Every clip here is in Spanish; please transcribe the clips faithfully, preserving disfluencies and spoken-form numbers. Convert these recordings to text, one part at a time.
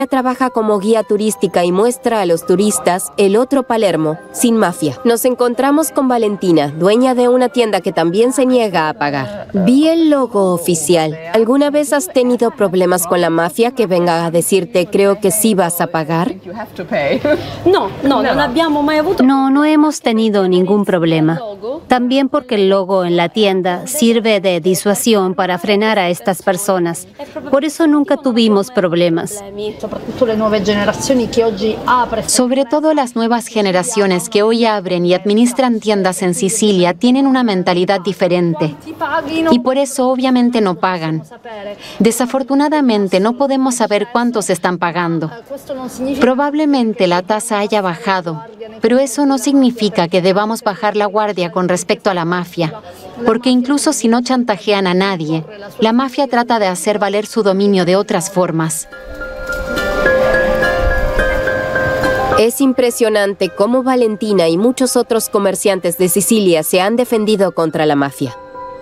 trabaja como guía turística y muestra a los turistas el otro Palermo, sin mafia. Nos encontramos con Valentina, dueña de una tienda que también se niega a pagar. Vi el logo oficial. ¿Alguna vez has tenido problemas con la mafia que venga a decirte creo que sí vas a pagar? No, no, no abbiamo mai avuto. No, no hemos tenido ningún problema. También porque el logo en la tienda sirve de disuasión para frenar a estas personas. Por eso nunca tuvimos problemas. Sobre todo las nuevas generaciones que hoy abren y administran tiendas en Sicilia tienen una mentalidad diferente y por eso obviamente no pagan. Desafortunadamente no podemos saber cuántos están pagando. Probablemente la tasa haya bajado, pero eso no significa que debamos bajar la guardia con respecto a la mafia, porque incluso si no chantajean a nadie, la mafia trata de hacer valer su dominio de otras formas. Es impresionante cómo Valentina y muchos otros comerciantes de Sicilia se han defendido contra la mafia.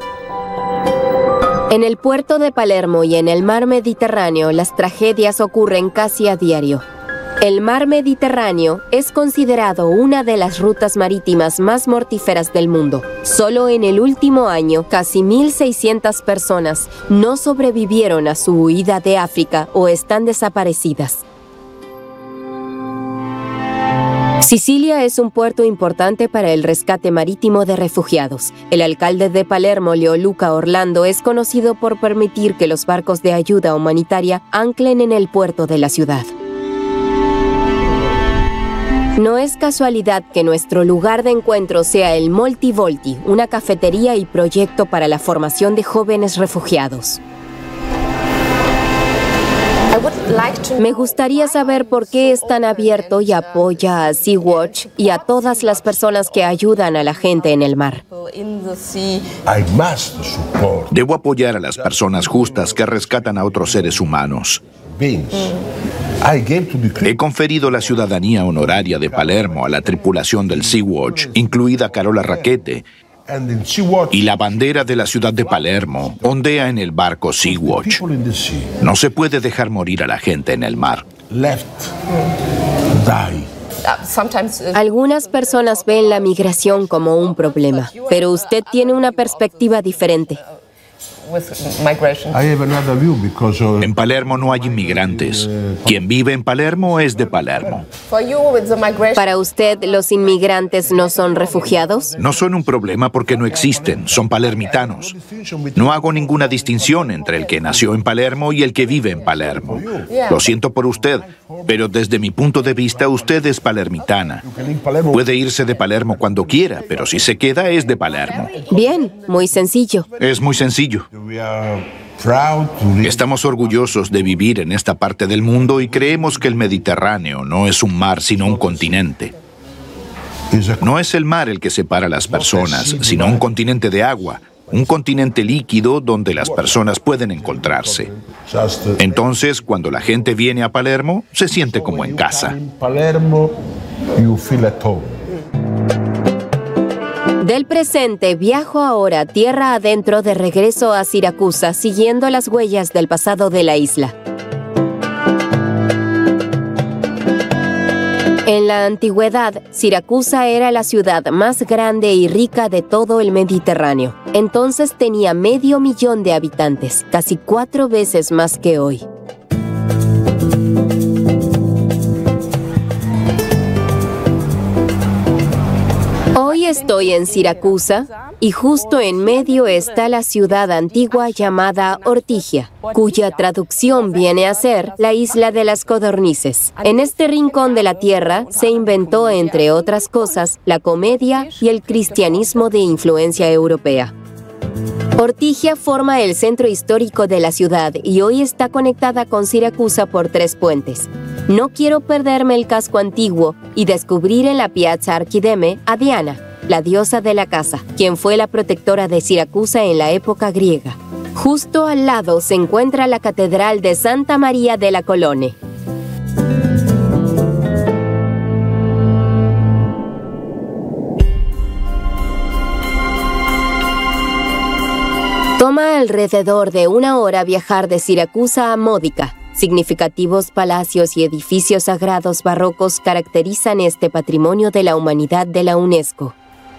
En el puerto de Palermo y en el mar Mediterráneo, las tragedias ocurren casi a diario. El mar Mediterráneo es considerado una de las rutas marítimas más mortíferas del mundo. Solo en el último año, casi mil seiscientas personas no sobrevivieron a su huida de África o están desaparecidas. Sicilia es un puerto importante para el rescate marítimo de refugiados. El alcalde de Palermo, Leoluca Orlando, es conocido por permitir que los barcos de ayuda humanitaria anclen en el puerto de la ciudad. No es casualidad que nuestro lugar de encuentro sea el Molti Volti, una cafetería y proyecto para la formación de jóvenes refugiados. Me gustaría saber por qué es tan abierto y apoya a Sea-Watch y a todas las personas que ayudan a la gente en el mar. Debo apoyar a las personas justas que rescatan a otros seres humanos. He conferido la ciudadanía honoraria de Palermo a la tripulación del Sea-Watch, incluida Carola Rackete, y la bandera de la ciudad de Palermo ondea en el barco Sea-Watch. No se puede dejar morir a la gente en el mar. Algunas personas ven la migración como un problema, pero usted tiene una perspectiva diferente. En Palermo no hay inmigrantes. Quien vive en Palermo es de Palermo. ¿Para usted los inmigrantes no son refugiados? No son un problema porque no existen, son palermitanos. No hago ninguna distinción entre el que nació en Palermo y el que vive en Palermo. Lo siento por usted, pero desde mi punto de vista usted es palermitana. Puede irse de Palermo cuando quiera, pero si se queda es de Palermo. Bien, muy sencillo. Es muy sencillo. Estamos orgullosos de vivir en esta parte del mundo y creemos que el Mediterráneo no es un mar, sino un continente. No es el mar el que separa a las personas, sino un continente de agua, un continente líquido donde las personas pueden encontrarse. Entonces, cuando la gente viene a Palermo, se siente como en casa. Del presente viajo ahora tierra adentro de regreso a Siracusa, siguiendo las huellas del pasado de la isla. En la antigüedad, Siracusa era la ciudad más grande y rica de todo el Mediterráneo. Entonces tenía medio millón de habitantes, casi cuatro veces más que hoy. Hoy estoy en Siracusa y justo en medio está la ciudad antigua llamada Ortigia, cuya traducción viene a ser la isla de las codornices. En este rincón de la tierra se inventó, entre otras cosas, la comedia y el cristianismo de influencia europea. Ortigia forma el centro histórico de la ciudad y hoy está conectada con Siracusa por tres puentes. No quiero perderme el casco antiguo y descubrir en la Piazza Archideme a Diana, la diosa de la casa, quien fue la protectora de Siracusa en la época griega. Justo al lado se encuentra la Catedral de Santa María della Colonna. Toma alrededor de una hora viajar de Siracusa a Módica, Significativos palacios y edificios sagrados barrocos caracterizan este patrimonio de la humanidad de la UNESCO.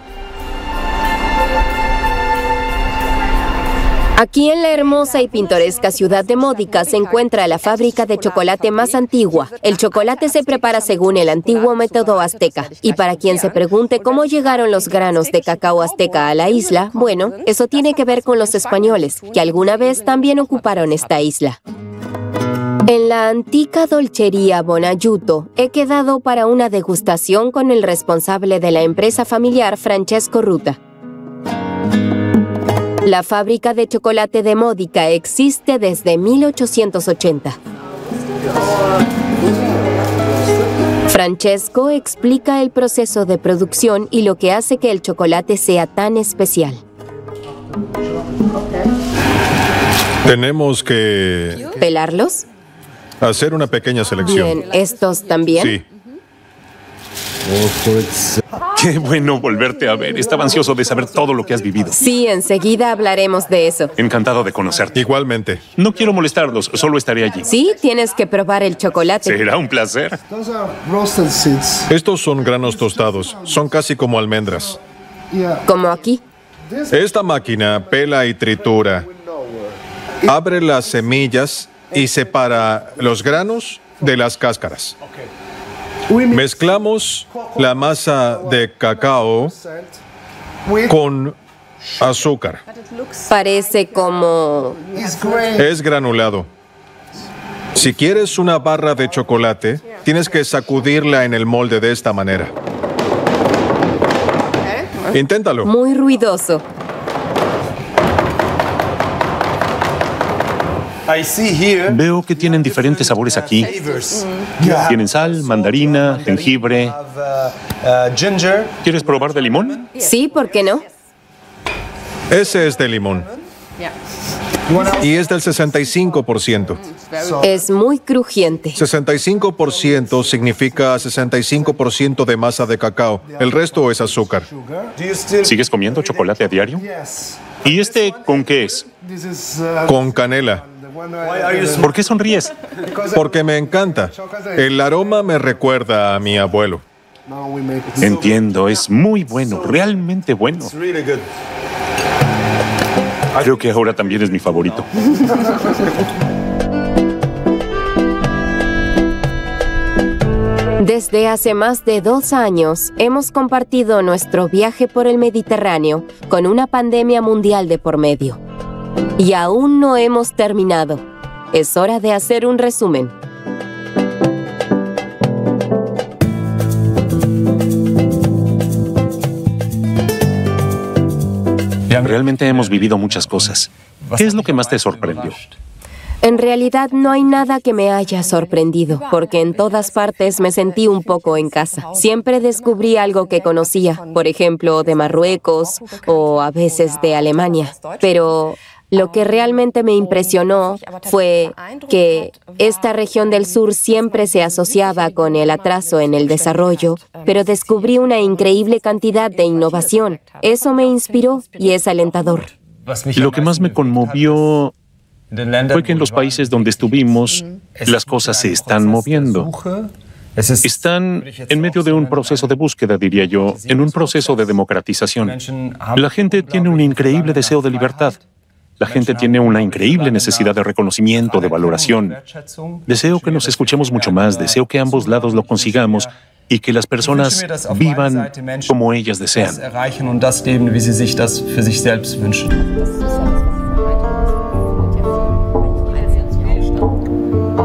Aquí en la hermosa y pintoresca ciudad de Módica se encuentra la fábrica de chocolate más antigua. El chocolate se prepara según el antiguo método azteca. Y para quien se pregunte cómo llegaron los granos de cacao azteca a la isla, bueno, eso tiene que ver con los españoles, que alguna vez también ocuparon esta isla. En la antica dolcería Bonaiuto he quedado para una degustación con el responsable de la empresa familiar Francesco Ruta. La fábrica de chocolate de Módica existe desde mil ochocientos ochenta. Francesco explica el proceso de producción y lo que hace que el chocolate sea tan especial. Tenemos que... ¿Pelarlos? Hacer una pequeña selección. Bien, ¿estos también? Sí. Qué bueno volverte a ver. Estaba ansioso de saber todo lo que has vivido. Sí, enseguida hablaremos de eso. Encantado de conocerte. Igualmente. No quiero molestarlos, solo estaré allí. Sí, tienes que probar el chocolate. Será un placer. Estos son granos tostados. Son casi como almendras. Como aquí. Esta máquina pela y tritura. Abre las semillas y separa los granos de las cáscaras. Mezclamos la masa de cacao con azúcar. Parece como... Es granulado. Si quieres una barra de chocolate, tienes que sacudirla en el molde de esta manera. Inténtalo. Muy ruidoso. Veo que tienen diferentes sabores aquí. Tienen sal, mandarina, jengibre. ¿Quieres probar de limón? Sí, ¿por qué no? Ese es de limón. Y es del sesenta y cinco por ciento. Es muy crujiente. sesenta y cinco por ciento significa sesenta y cinco por ciento de masa de cacao. El resto es azúcar. ¿Sigues comiendo chocolate a diario? ¿Y este con qué es? Con canela. ¿Por qué sonríes? Porque me encanta. El aroma me recuerda a mi abuelo. Entiendo, es muy bueno, realmente bueno. Creo que ahora también es mi favorito. Desde hace más de dos años, hemos compartido nuestro viaje por el Mediterráneo con una pandemia mundial de por medio. Y aún no hemos terminado. Es hora de hacer un resumen. Realmente hemos vivido muchas cosas. ¿Qué es lo que más te sorprendió? En realidad no hay nada que me haya sorprendido, porque en todas partes me sentí un poco en casa. Siempre descubrí algo que conocía, por ejemplo, de Marruecos o a veces de Alemania. Pero lo que realmente me impresionó fue que esta región del sur siempre se asociaba con el atraso en el desarrollo, pero descubrí una increíble cantidad de innovación. Eso me inspiró y es alentador. Lo que más me conmovió fue que en los países donde estuvimos, las cosas se están moviendo. Están en medio de un proceso de búsqueda, diría yo, en un proceso de democratización. La gente tiene un increíble deseo de libertad. La gente tiene una increíble necesidad de reconocimiento, de valoración. Deseo que nos escuchemos mucho más, deseo que ambos lados lo consigamos y que las personas vivan como ellas desean.